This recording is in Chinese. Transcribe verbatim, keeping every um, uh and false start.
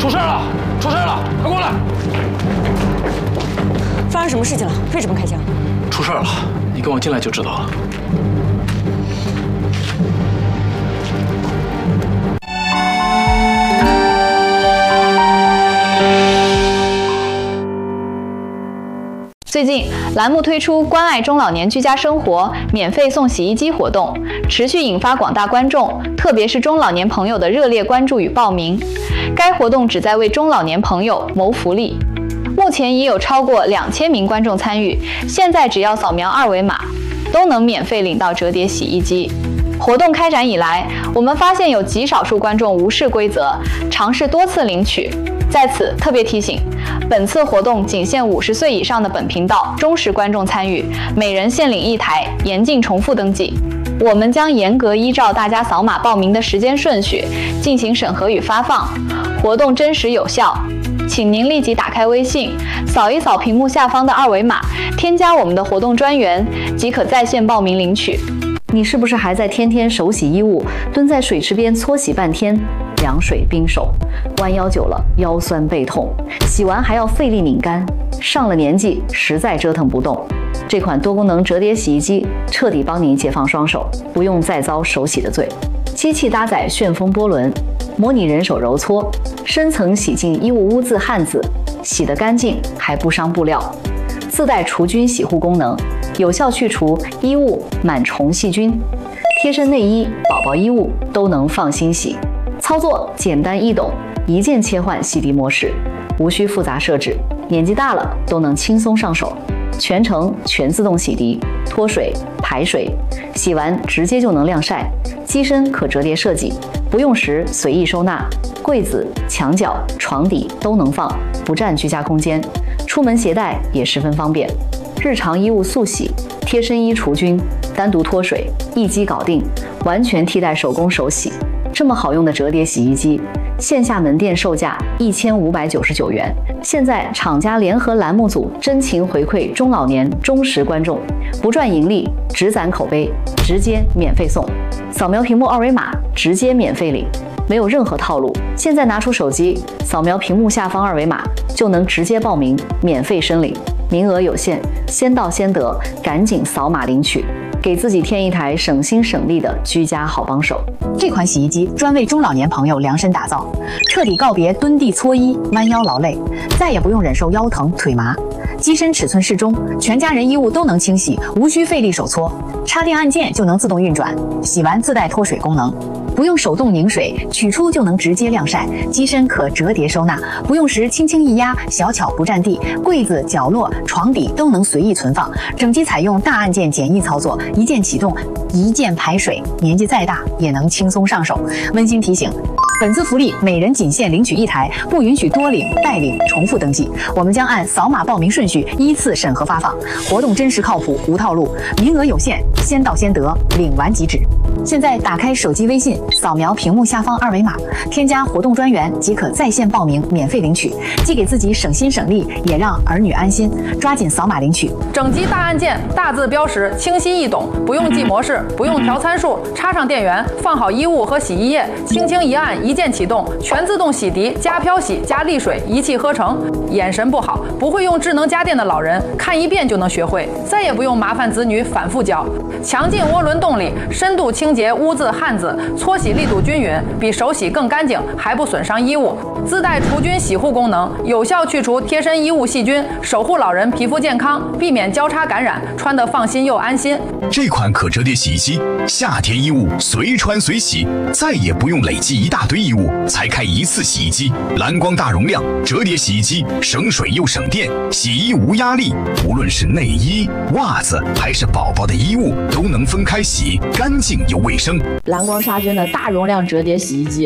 出事了！出事了！快过来！ 发生什么事情了？为什么开枪？ 出事了！你跟我进来就知道了。 最近，栏目推出关爱中老年居家生活免费送洗衣机活动，持续引发广大观众，特别是中老年朋友的热烈关注与报名。该活动旨在为中老年朋友谋福利。目前已有超过两千名观众参与，现在只要扫描二维码，都能免费领到折叠洗衣机。活动开展以来，我们发现有极少数观众无视规则，尝试多次领取。 在此特别提醒，本次活动仅限五十岁以上的本频道忠实观众参与，每人限领一台，严禁重复登记。我们将严格依照大家扫码报名的时间顺序进行审核与发放，活动真实有效。请您立即打开微信，扫一扫屏幕下方的二维码，添加我们的活动专员，即可在线报名领取。你是不是还在天天手洗衣物，蹲在水池边搓洗半天？ 凉水冰手，弯腰久了腰酸背痛，洗完还要费力拧干，上了年纪实在折腾不动。这款多功能折叠洗衣机彻底帮您解放双手，不用再遭手洗的罪。机器搭载旋风波轮，模拟人手揉搓，深层洗净衣物污渍汗渍，洗得干净还不伤布料。自带除菌洗护功能，有效去除衣物螨虫细菌。贴身内衣、宝宝衣物都能放心洗。 操作简单易懂，一键切换洗涤模式，无需复杂设置，年纪大了都能轻松上手。全程全自动洗涤、脱水、排水，洗完直接就能晾晒。机身可折叠设计，不用时随意收纳，柜子、墙角、床底都能放，不占居家空间。出门携带也十分方便。日常衣物速洗、贴身衣除菌、单独脱水，一机搞定，完全替代手工手洗。 这么好用的折叠洗衣机，线下门店售价一千五百九十九元。现在厂家联合栏目组真情回馈中老年忠实观众，不赚盈利，只攒口碑，直接免费送。扫描屏幕二维码，直接免费领，没有任何套路。现在拿出手机，扫描屏幕下方二维码，就能直接报名，免费申领。名额有限，先到先得，赶紧扫码领取。 给自己添一台省心省力的居家好帮手。 这款洗衣机专为中老年朋友量身打造，彻底告别蹲地搓衣、弯腰劳累，再也不用忍受腰疼腿麻。机身尺寸适中，全家人衣物都能清洗，无需费力手搓，插电按键就能自动运转，洗完自带脱水功能。 不用手动拧水，取出就能直接晾晒。机身可折叠收纳，不用时轻轻一压，小巧不占地。柜子、角落、床底都能随意存放。整机采用大按键简易操作，一键启动，一键排水。年纪再大也能轻松上手。温馨提醒：本次福利每人仅限领取一台，不允许多领、代领、重复登记。我们将按扫码报名顺序依次审核发放。活动真实靠谱，无套路，名额有限，先到先得，领完即止。现在打开手机微信。 扫描屏幕下方二维码，添加活动专员即可在线报名，免费领取，既给自己省心省力，也让儿女安心。抓紧扫码领取！ 整机大按键，大字标识，清晰易懂，不用记模式，不用调参数，插上电源，放好衣物和洗衣液，轻轻一按，一键启动，全自动洗涤加漂洗加沥水，一气呵成。眼神不好，不会用智能家电的老人，看一遍就能学会，再也不用麻烦子女反复教。强劲涡轮动力，深度清洁污渍汗渍，搓。 洗力度均匀，比手洗更干净，还不损伤衣物。自带除菌洗护功能，有效去除贴身衣物细菌，守护老人皮肤健康，避免交叉感染，穿得放心又安心。 这款可折叠洗衣机，夏天衣物随穿随洗，再也不用累积一大堆衣物才开一次洗衣机。蓝光大容量折叠洗衣机，省水又省电，洗衣无压力。无论是内衣、袜子还是宝宝的衣物，都能分开洗，干净又卫生。 蓝光杀菌的大容量折叠洗衣机。